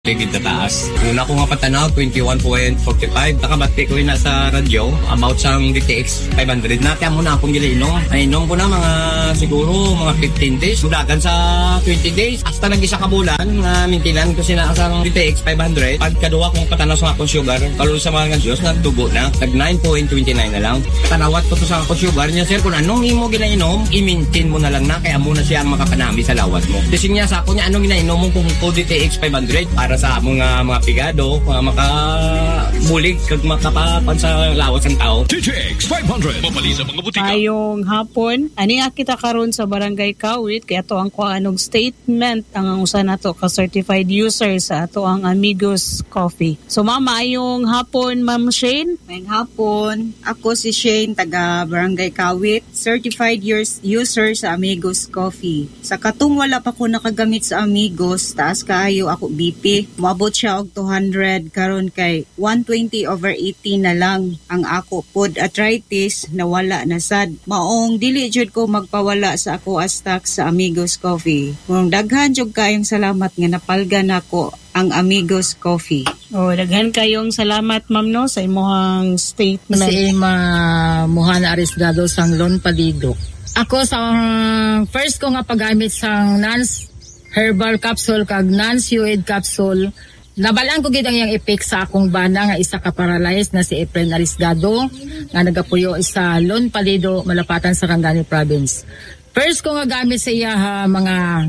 Tigid na taas. Una ko nga patanaw, 21.45. Nakabati ko yun na sa radyo about sa DTX 500 na. Kaya muna akong gilinom. Nainom ko na mga siguro mga 15 days. Dagan sa 20 days. Hasta nag-isa ka bulan na mintinan ko sinasang DTX 500. Pagkaduwa kong patanaw sa akong sugar, kalul sa mga Diyos, nagtubo na. Nag 9.29 na lang. Tanawat ko to sa akong sugar niya, sir, kung anong imo ginainom, i-maintain mo na lang na. Kaya muna siya ang makapanami sa lawat mo. Kasi niya sa ako niya, anong ginainom mo kung DTX 500 para sa mga pigado, mga makabulig, kag makapapan sa lawas ng tao. DTX 500, mapali sa mga butika. Ayong hapon, ani nga kita karon sa Barangay Kawit, kaya to ang kuanong statement ang usa nato ka certified user sa ato ang Amigos Coffee. So mama, ayong hapon, Ma'am Shane. Ngayong hapon, ako si Shane, taga Barangay Kawit, certified user sa Amigos Coffee. Sa katong wala pa ko nakagamit sa Amigos, taas kaayo ako BP. Mabot siya og 200 karon kay 120/80 na lang ang ako pod arthritis na wala na sad. Maong dili jud ko magpawala sa ako stock sa Amigos Coffee. Kung daghan jud kayong salamat nga napalgan nako ang Amigos Coffee. Oh, daghan kayong salamat ma'am no sa imong statement. Si Mohana Arisdado sang Lon Palidok. Ako sa first ko nga paggamit sang Nance Herbal Capsule kag non-steroid capsule. Nabalaan ko gid ang iyang effect sa akong bana nga isa ka paralyzed na si Efren Arisdado nga nagapuyo sa Lon Palido, malapatan sa Rangani Province. First ko nga gamit sa iya mga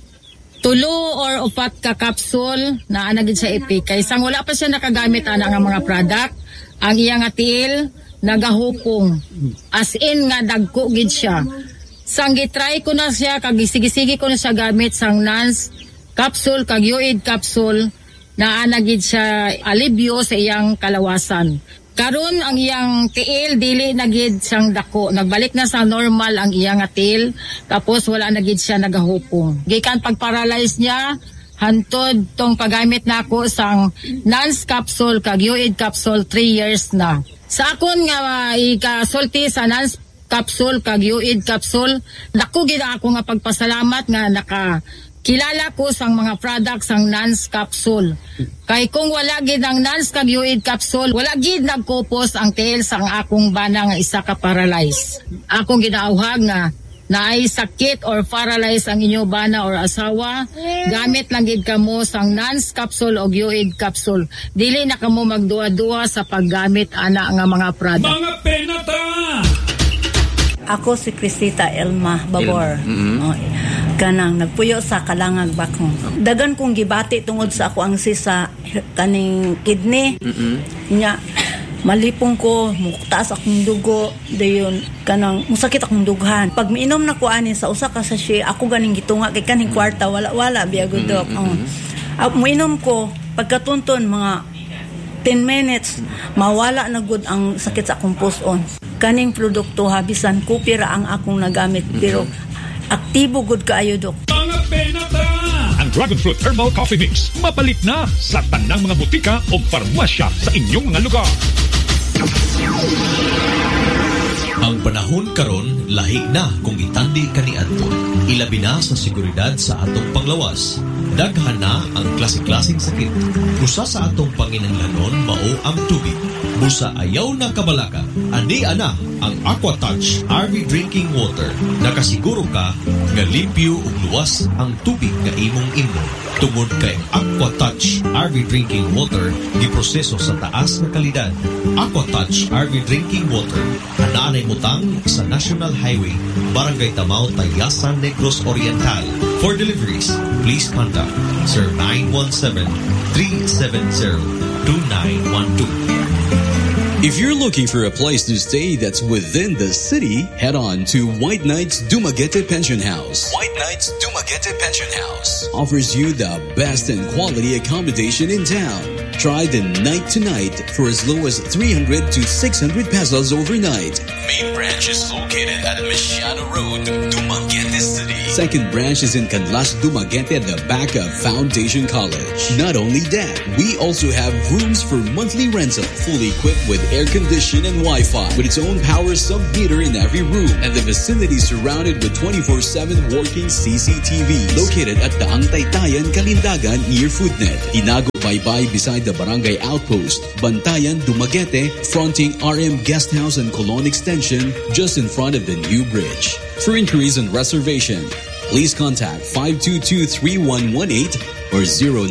3 or 4 ka capsule na anagid sa effect. Kay sang wala pa siya nakagamit ana nga mga product, ang iyang tiil nagahupong. As in nga dagko gid siya. Sang gitry ko na siya, kag sige ko na siya gamit sang Nance capsule, kag Yoid capsule, na anagid siya alibyo sa iyang kalawasan. Karon ang iyang tiil, dili nagid siyang dako. Nagbalik na sa normal ang iyang tiil, tapos wala nagid siya nagahupong. Gikan pag-paralyze niya, hantod tong paggamit na ako sang Nance capsule, kag Yoid capsule, 3 years na. Sa akon nga ikasulti sa Nance capsule kag Yoid capsule, dako gid ako nga pagpasalamat nga nakakilala ko sang mga products sang Nance capsule. Kay kung wala gid ang Nance kag Yoid capsule, wala gid nagkupos ang tiil sang akong bana nga isa ka paralyzed. Akong ginauhag nga naay sakit or paralyzed ang inyo bana or asawa, gamit lang gid kamo sang Nance capsule o Yoid capsule. Dili na kamo magduwa-duwa sa paggamit ana nga mga product. Mga penata! Ako si Crisita Elma Babor. Kanang nagpuyo sa Kalangag Bakong. Dagan kong gibati tungod sa ako ang sisa kaning kidney. Nya malipong ko, muktaas akong dugo, dayon kanang musakit akong dughan. Pag miinom na ko ani sa usa ka sachet, ako ganing gitunga kay kaning kwarta wala biya gud dok. Miinom ko pagkatunton mga 10 minutes mawala na gud ang sakit sa akong puson. Kaning produkto habisan ko pira ang akong nagamit pero aktibo gud kaayo dok. Mga penata! Ang Dragon Fruit Herbal Coffee Mix mapalit na sa tanang mga butika o farmasya sa inyong mga lugar. Ang panahon karon lahi na kung itandi kaniadto. Ilabi na sa seguridad sa atong panglawas. Daghan na ang klase-klaseng sakit. Usa sa atong panginahanglanon mao ang tubig. Busa ayaw na kabalaka. Andi ana ang AquaTouch RV Drinking Water. Nakasiguro ka nga limpyo ug luwas ang tubig nga imong inom. Tungod kay AquaTouch RV Drinking Water giproseso sa taas nga kalidad. AquaTouch RV Drinking Water anaanay mutang sa National Highway, Barangay Tamao, Tayasan, Negros Oriental. For deliveries, please contact 0917-370-2912. If you're looking for a place to stay that's within the city, head on to White Knights Dumaguete Pension House. White Knights Dumaguete Pension House offers you the best and quality accommodation in town. Try the night to night for as low as 300 to 600 pesos overnight. Main branch is located at Mesiano Road, Dumaguete City. Second branch is in Canlas, Dumaguete at the back of Foundation College. Not only that, we also have rooms for monthly rental, fully equipped with air condition and Wi-Fi, with its own power sub-meter in every room, and the facility surrounded with 24/7 working CCTV. Located at the Taytayan, Kalindagan near Foodnet. Inago Baybay beside the Barangay Outpost. Bantayan, Dumaguete, fronting RM Guest House and Colon Extension, just in front of the new bridge. For inquiries and reservation, please contact 522-3118 or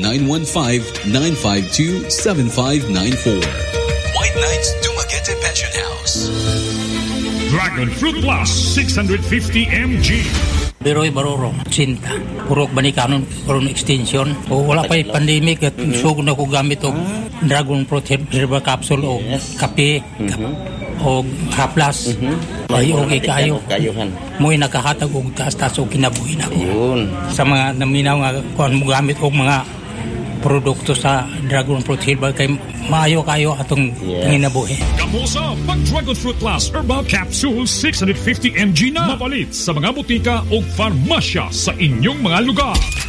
0915-952-7594. White Knights Dumaguete Pension House. Dragon Fruit Plus 650 mg. Biroy Baroro, Sinta. Purok Banikanon, Coron Extension. O wala pa yung pandemic at sugod na ko gamit o Dragon Fruit Herbal Capsule o kape o haplas. Ay okay kayo. Mo'y nakahatag og taas-taas o kinabuhin ako. Sa mga naminaw nga kung mo gamit o mga produkto sa Dragon Fruit Herbal kay maayo kayo atong nginabuhi. Kamusta pag Dragon Fruit Plus Herbal Capsule 650 mg na mapalit sa mga butika o farmasya sa inyong mga lugar.